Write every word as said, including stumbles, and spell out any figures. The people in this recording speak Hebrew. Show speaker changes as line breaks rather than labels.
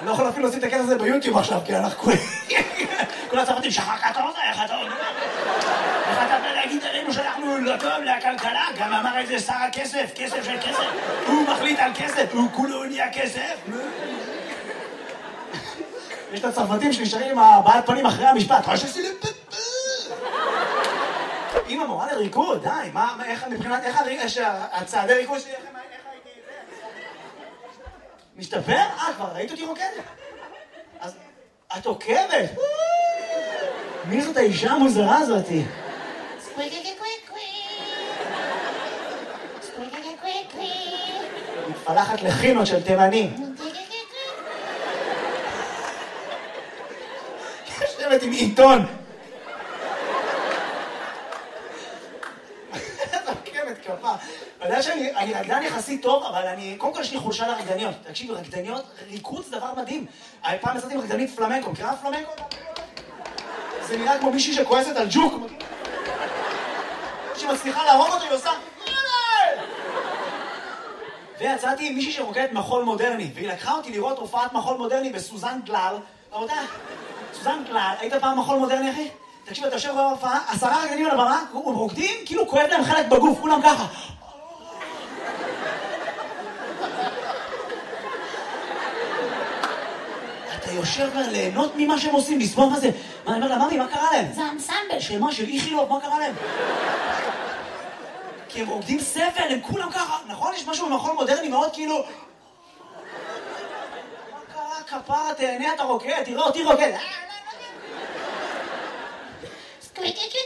אני לא יכול אפילו להוציא את הקטע הזה ביוטיוב עכשיו, כי אנחנו כולם... כל הצרפתים, שחר קטון זה, איך אתה אומר? איך אתה בא להגיד עלינו שאנחנו לא טוב לכלכלה? גם אמר איזה שר הכסף, כסף של כסף. הוא מחליט על כסף, הוא כולו נהיה כסף. יש את הצרפתים שנשארים עם הבעת פנים אחרי המשפט. אמא מורה לריקוד, די, מה, איך, מבחינת, איך הצעדי ריקוד שלי, איך הייתי... משתפר? אה, כבר ראית אותי רוקדת? אז את עוקבת? מי זאת האישה המוזרה הזאתי? מתפלחת לחינות של תימנים. יושבת עם עיתון. כפה. אתה יודע שאני רקדן יחסית טוב, אבל אני... קודם כל יש לי חולשה לרקדניות. תקשיב, רקדניות, ריקוד זה דבר מדהים. פעם עשיתי עם רקדנית פלמנקו. מכירה פלמנקו? זה נראה כמו מישהי שכועסת על ג'וק. שמצליחה להרוג אותו, היא עושה... ויצאתי עם מישהי שרוקדת מחול מודרני, והיא לקחה אותי לראות הופעת מחול מודרני בסוזן גלל. רבותיי, סוזן גלל, היית פעם מחול מודרני, אחי? תקשיב, אתה יושב בהופעה, עשרה רקדנים על הבמה, הם רוקדים, כאילו כואב להם חלק בגוף, כולם ככה. אתה יושב ליהנות ממה שהם עושים, לסבוב מה זה. מה, אני אומר לה, ממי, מה קרה להם? זה האנסמבל של מה, של איכילוב, מה קרה להם? כי הם רוקדים סבל, הם כולם ככה. נכון, יש משהו במחול מודרני מאוד כאילו... מה קרה, כפרה, תהנה, אתה רוקד, תראה אותי רוקד. סקוויקי